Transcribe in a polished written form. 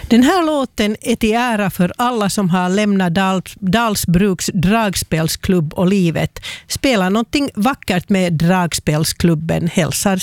Den här låten är till ära för alla som har lämnat Dalsbruks dragspelsklubb och livet. Spela någonting vackert med dragspelsklubben, hälsar